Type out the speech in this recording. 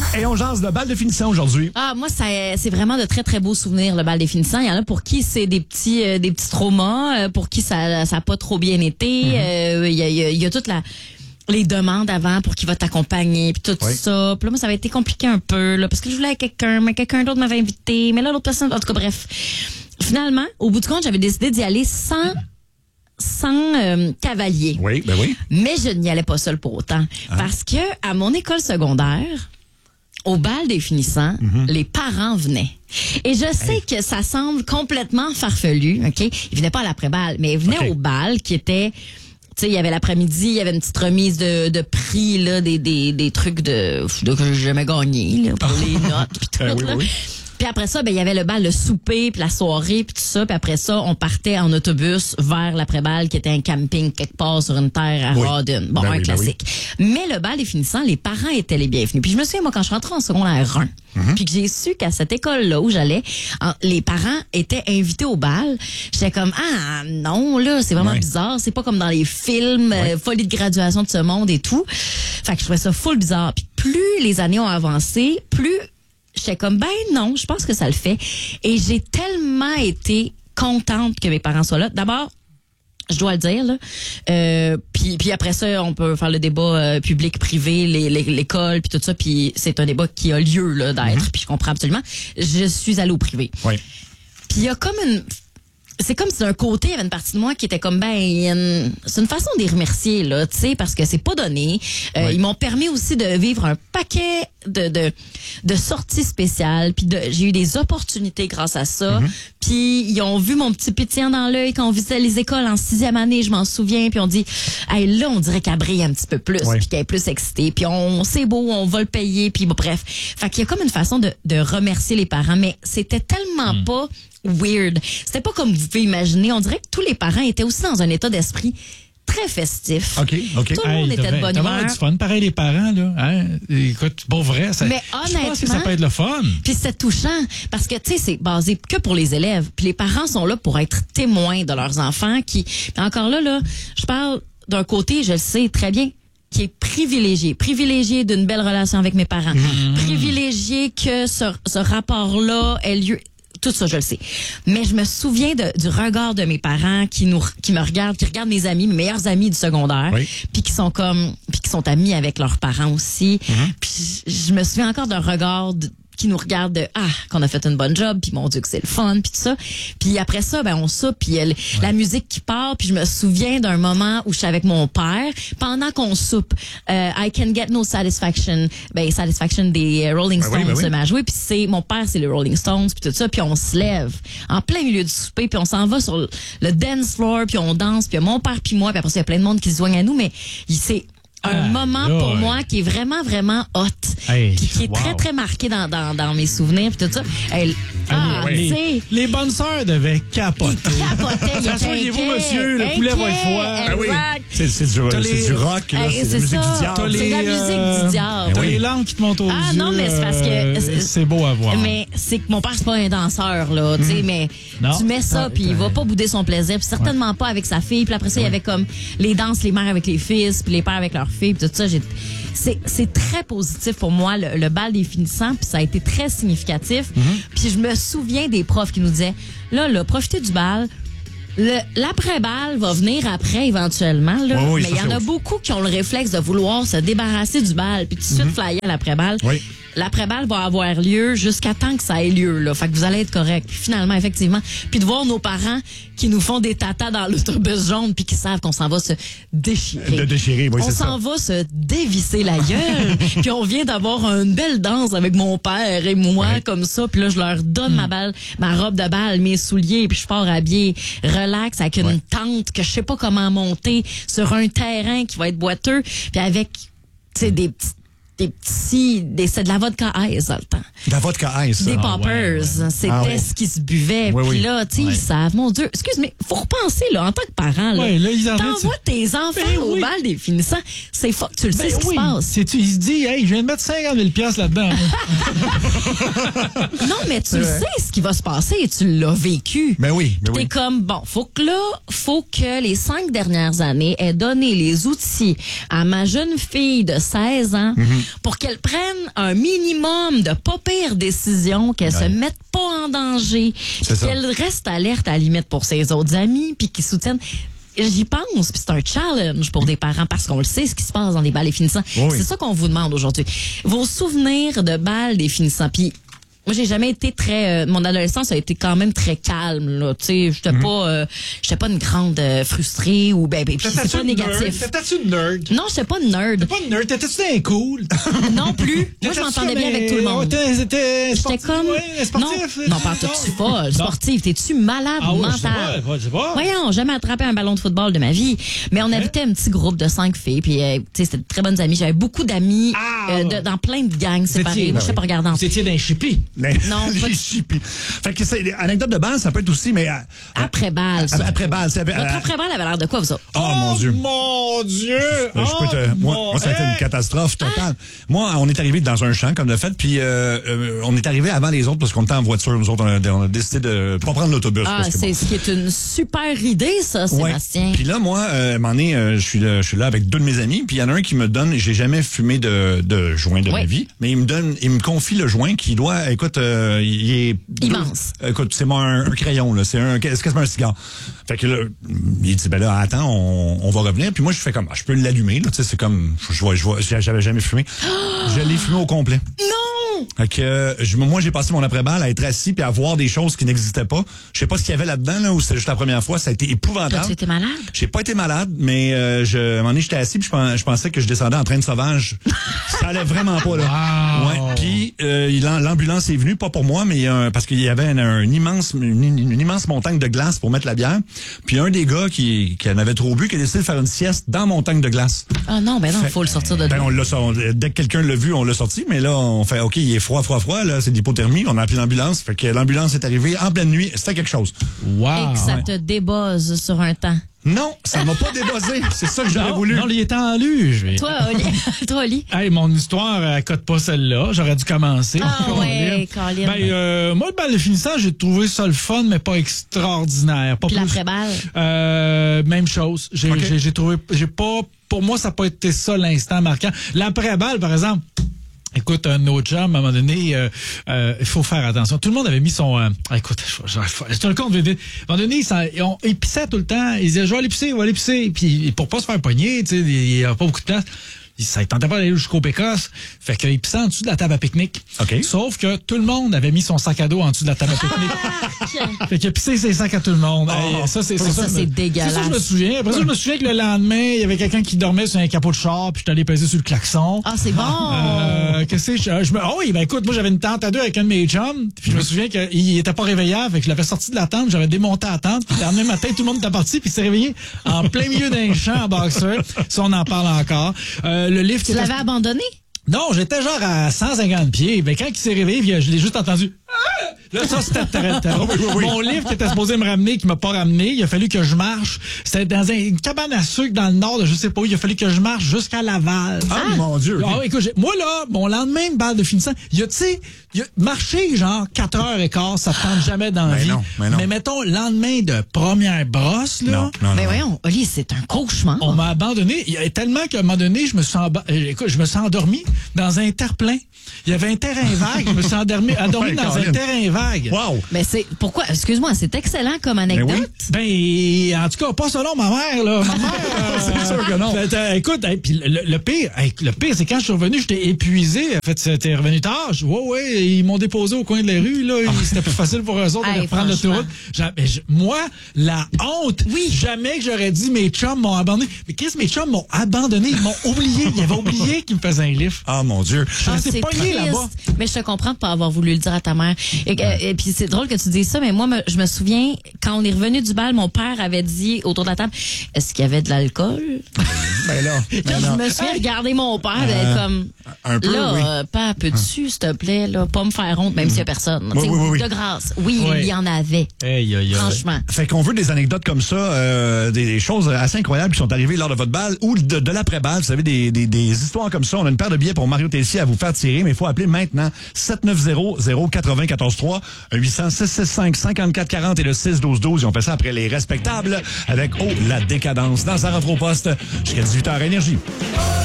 Et on jase de bal de finissant aujourd'hui. Ah, moi, c'est vraiment de très, très beaux souvenirs, le bal des finissants. Il y en a pour qui c'est des petits traumas, pour qui ça a pas trop bien été. Il y a toute les demandes avant pour qui va t'accompagner, puis tout ça. Puis là, moi, ça avait été compliqué un peu, là, parce que je voulais quelqu'un, mais quelqu'un d'autre m'avait invité. Mais là, l'autre personne, en tout cas, bref. Finalement, au bout du compte, j'avais décidé d'y aller sans cavalier. Oui, ben oui. Mais je n'y allais pas seule pour autant. Parce que à mon école secondaire, au bal des finissants, les parents venaient. Et je sais que ça semble complètement farfelu, OK? Ils venaient pas à l'après-bal, mais ils venaient au bal qui était... Tu sais, il y avait l'après-midi, il y avait une petite remise de prix, là, des trucs que j'ai jamais gagné, là, pour les notes, puis tout, là. Oui. Puis après ça, ben il y avait le bal, le souper, puis la soirée, puis tout ça. Puis après ça, on partait en autobus vers l'après-bal, qui était un camping quelque part sur une terre à Rawdon. Bon, un classique. Mais le bal des finissants, les parents étaient les bienvenus. Puis je me souviens, moi, quand je rentrais en secondaire 1, puis que j'ai su qu'à cette école-là où j'allais, les parents étaient invités au bal, j'étais comme, ah non, là, c'est vraiment bizarre. C'est pas comme dans les films, folie de graduation de ce monde et tout. Fait que je trouvais ça full bizarre. Puis plus les années ont avancé, plus... J'étais comme, ben non, je pense que ça le fait. Et j'ai tellement été contente que mes parents soient là. D'abord, je dois le dire, là. Puis après ça, on peut faire le débat public-privé, l'école, puis tout ça. Puis c'est un débat qui a lieu là d'être. Puis je comprends absolument. Je suis allée au privé. Oui. Puis il y a comme c'est comme si d'un côté, il y avait une partie de moi qui était comme, c'est une façon de les remercier, là, tu sais, parce que c'est pas donné. Ils m'ont permis aussi de vivre un paquet de sorties spéciales, puis j'ai eu des opportunités grâce à ça. Puis ils ont vu mon petit pétillant dans l'œil quand on visitait les écoles en 6e année, je m'en souviens, puis on dit, hey, là, on dirait qu'elle brille un petit peu plus, puis qu'elle est plus excitée, puis c'est beau, on va le payer, puis bon, bref. Fait qu'il y a comme une façon de remercier les parents, mais c'était tellement pas weird. C'était pas comme vous pouvez imaginer. On dirait que tous les parents étaient aussi dans un état d'esprit très festif. OK. Tout le monde était de bonne humeur. Du fun. Pareil, les parents, là. Hein? Écoute, pour vrai, ça, mais je pense que ça peut être le fun. Puis c'est touchant parce que, tu sais, c'est basé que pour les élèves. Puis les parents sont là pour être témoins de leurs enfants qui... Encore là, je parle d'un côté, je le sais très bien, qui est privilégié d'une belle relation avec mes parents, privilégié que ce rapport-là ait lieu. Tout ça, je le sais. Mais je me souviens du regard de mes parents qui me regardent, qui regardent mes amis, mes meilleurs amis du secondaire, puis qui sont amis avec leurs parents aussi. Puis je me souviens encore d'un regard qui nous regarde qu'on a fait une bonne job, puis mon Dieu que c'est le fun, puis tout ça. Puis après ça, on soupe, puis la musique qui part, puis je me souviens d'un moment où je suis avec mon père, pendant qu'on soupe, I Can Get No Satisfaction, Satisfaction des Rolling Stones se met à jouer, puis mon père, c'est les Rolling Stones, puis tout ça, puis on se lève en plein milieu du souper, puis on s'en va sur le dance floor, puis on danse, puis mon père puis moi, puis après ça, il y a plein de monde qui se joigne à nous, mais c'est un moment pour moi qui est vraiment, vraiment hot. Puis qui est très, très marqué dans mes souvenirs. Puis tout ça. Les bonnes sœurs devaient capoter. Ils capotaient. Asseyez-vous, monsieur, le poulet va être froid. C'est du rock. Là, c'est la musique du diable. C'est la musique du diable. T'as les langues qui te montent aux yeux. Ah non, mais c'est parce que... c'est beau à voir. Mais c'est que mon père, c'est pas un danseur, là. Tu sais, mais tu mets ça, puis il va pas bouder son plaisir. Puis certainement pas avec sa fille. Puis après ça, il y avait comme les danses, les mères avec les fils, puis les pères avec leurs filles, puis tout ça. C'est très positif pour moi, le bal des finissants, puis ça a été très significatif. Puis je me souviens des profs qui nous disaient, là, profitez du bal. L'après-bal va venir après, éventuellement, là. Mais il y en a beaucoup qui ont le réflexe de vouloir se débarrasser du bal, puis tout de suite flyer à l'après-bal. L'après-bal va avoir lieu jusqu'à temps que ça ait lieu, là. Fait que vous allez être correct. Puis finalement, effectivement, puis de voir nos parents qui nous font des tatas dans l'autobus jaune puis qui savent qu'on s'en va se déchirer. On s'en va se dévisser la gueule. Puis on vient d'avoir une belle danse avec mon père et moi comme ça. Puis là, je leur donne ma robe de bal, mes souliers, puis je pars habillée relax avec une tente que je sais pas comment monter sur un terrain qui va être boiteux, puis avec c'est de la vodka ice dans le temps. De la vodka ice. Des poppers. C'était ce qui se buvait. Puis là, tu sais, ils savent. Mon Dieu, excuse-moi, faut repenser, là, en tant que parent, là. T'envoies tes enfants au bal des finissants. C'est fuck, tu le sais ce qui se passe. Il se dit, hey, je viens de mettre 50 000 $ là-dedans. Non, mais tu le sais ce qui va se passer et tu l'as vécu. T'es comme, faut que les 5 dernières années aient donné les outils à ma jeune fille de 16 ans pour qu'elle prenne un minimum de pas pire décision, qu'elle se mette pas en danger, qu'elle reste alerte à la limite pour ses autres amis, puis qu'ils soutiennent. J'y pense, puis c'est un challenge pour des parents parce qu'on le sait ce qui se passe dans les bals des finissants. Oui. C'est ça qu'on vous demande aujourd'hui. Vos souvenirs de bals des finissants, puis moi, j'ai jamais été très... mon adolescence a été quand même très calme, là. Tu sais, j'étais pas une grande frustrée ou... Ben, c'est pas négatif. T'étais-tu une nerd? Non, j'étais pas une nerd. T'étais pas une nerd? T'étais-tu un cool? Non plus. Moi, je m'entendais bien avec tout le monde. T'étais sportif? Comme... sportif? Non, pas tout folle. Sportif. T'es-tu malade mental? Je sais pas. Voyons, jamais attrapé un ballon de football de ma vie. Mais on habitait un petit groupe de 5 filles, puis tu sais, c'était de très bonnes amies. J'avais beaucoup d'amis dans plein de gangs séparés. Moi, je sais pas regarder. Vous étiez d'un chippie? Non, pas de chipie. Fait que c'est anecdote de base, ça peut être aussi, mais après balle. Après balle, c'est votre après balle avait l'air de quoi, vous autres? Oh mon Dieu. Mon Dieu. Moi, ça a été une catastrophe totale. Moi, on est arrivé dans un champ comme de fait, puis on est arrivé avant les autres parce qu'on était en voiture. Nous autres, on a décidé de pas prendre l'autobus. C'est ce qui est une super idée, ça, Sébastien. Ouais. Puis là, moi, à un moment donné, je suis là avec 2 de mes amis, puis il y en a un qui me donne, j'ai jamais fumé de joint de ma vie, mais il me confie le joint qui doit, écoute, il est immense. Écoute, c'est un crayon, là. C'est quasiment un cigare. Fait que là, il dit, ben là, attends, on va revenir. Puis moi, je fais comme, je peux l'allumer, là. Tu sais, c'est comme, j'avais jamais fumé. Je l'ai fumé au complet. Non! Fait que, moi, j'ai passé mon après-balle à être assis puis à voir des choses qui n'existaient pas. Je sais pas ce qu'il y avait là-dedans, là, ou c'était juste la première fois. Ça a été épouvantable. Tu étais malade? J'ai pas été malade, mais à un moment donné, j'étais assis puis je pensais que je descendais en train de sauvage. Ça allait vraiment pas, là. Wow. Ouais. Puis, l'ambulance est venue, pas pour moi, mais parce qu'il y avait une immense montagne de glace pour mettre la bière. Puis un des gars qui en avait trop bu, qui a décidé de faire une sieste dans la montagne de glace. Ah non, ben non, il faut le sortir de là. Dès que quelqu'un l'a vu, on l'a sorti, mais là, on fait, OK, il est froid, là, c'est de l'hypothermie, on a appelé l'ambulance. Fait que l'ambulance est arrivée en pleine nuit, c'était quelque chose. Wow. Et que ça te débuzz sur un temps. Non, ça m'a pas débuzzé. C'est ça que j'aurais voulu. Non, il était en luge. Toi, Oli. Hey, mon histoire, elle cote pas celle-là. J'aurais dû commencer. Ah ouais, Colin. Ben, moi, le bal de finissant, j'ai trouvé ça le fun, mais pas extraordinaire. Puis l'après-balle? Même chose. J'ai trouvé, pour moi, ça n'a pas été ça l'instant marquant. L'après-balle, par exemple, écoute, un autre chum, à un moment donné, il faut faire attention. Tout le monde avait mis son... écoute, je te le compte vite. À un moment donné, ils pissaient tout le temps. Ils disaient, je vais aller pisser. Puis pour pas se faire pogner, tu sais, il n'y a pas beaucoup de place. Ça ne tentait pas d'aller jusqu'au Pécasse. Fait qu'il pissait en dessous de la table à pique-nique. Okay. Sauf que tout le monde avait mis son sac à dos en dessous de la table à pique-nique. Fait qu'il a pissé ses sacs à tout le monde. Oh, ça, c'est dégueulasse. C'est ça, je me souviens. Après ça, je me souviens que le lendemain, il y avait quelqu'un qui dormait sur un capot de char, puis je suis allé peser sur le klaxon. Ah, c'est bon. Qu'est-ce que oui, ben écoute, moi, j'avais une tente à 2 avec un de mes chums, puis je me souviens qu'il était pas réveillant, fait que je l'avais sorti de la tente, j'avais démonté la tente, puis le lendemain matin, tout le monde était parti, puis il s'est réveillé en plein milieu d'un champ en boxeur. Ça, on en parle encore. Le lift. Tu l'avais abandonné? Non, j'étais genre à 150 pieds. Mais quand il s'est réveillé, je l'ai juste entendu. Là, ça, c'était terrible. Mon livre qui était supposé me ramener, qui m'a pas ramené, il a fallu que je marche. C'était dans une cabane à sucre dans le nord, je sais pas où. Il a fallu que je marche jusqu'à Laval. Ah, mon Dieu. Ah, écoute, moi, là, mon lendemain de balle de finissant, marcher, genre, 4h15, ça te tente jamais dans la vie. Non. Mais mettons, lendemain de première brosse, là. Non. Mais voyons, Oli, c'est un cauchemar. On m'a abandonné. Il y a tellement qu'à un moment donné, je me suis endormi dans un terre-plein. Il y avait un terrain vague. Je me suis endormi dans un terrain vague. Wow. Mais pourquoi? Excuse-moi, c'est excellent comme anecdote. Ben, en tout cas, pas selon ma mère, là. Ma mère. C'est sûr que non. Écoute, puis le pire, c'est quand je suis revenu, j'étais épuisé. En fait, c'était revenu tard. Ouais, ils m'ont déposé au coin de la rue, là. C'était plus facile pour eux autres de prendre l'autoroute. Moi, la honte. Oui. Jamais que j'aurais dit mes chums m'ont abandonné. Mais qu'est-ce que mes chums m'ont abandonné? Ils m'ont oublié. Ils avaient oublié qu'ils me faisaient un livre. Ah, mon Dieu. C'est pogné là-bas. Mais je te comprends de pas avoir voulu le dire à ta mère. Et puis c'est drôle que tu dises ça, mais moi, je me souviens, quand on est revenu du bal, mon père avait dit autour de la table, est-ce qu'il y avait de l'alcool? Ben là. Je me suis regardé mon père d'être comme, un peu, là, pas peux-tu, s'il te plaît, là, pas me faire honte, même s'il y a personne. Oui. De grâce. Oui, il y en avait. Franchement. Fait qu'on veut des anecdotes comme ça, des choses assez incroyables qui sont arrivées lors de votre balle ou de l'après-balle. Vous savez, des histoires comme ça. On a une paire de billets pour Mario Tessier à vous faire tirer, mais il faut appeler maintenant 790-094-3, 800-665-5440 et le 612-12. Ils ont fait ça après les respectables avec la décadence dans Sarah Poste jusqu'à 18h Énergie.